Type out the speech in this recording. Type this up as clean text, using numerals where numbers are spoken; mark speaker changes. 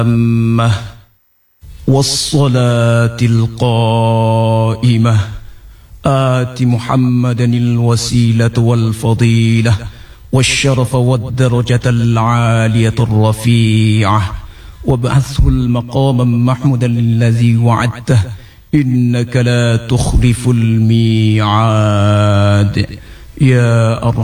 Speaker 1: والصلاة القائمة آت محمدا الوسيلة والفضيلة والشرف والدرجة العالية الرفيعة وابعثه المقام محمودا الذي وعدته إنك لا تخلف الميعاد يا